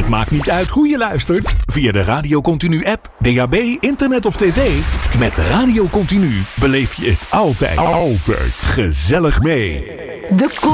Het maakt niet uit hoe je luistert. Via de Radio Continu app, DAB, internet of tv. Met Radio Continu beleef je het altijd gezellig mee. De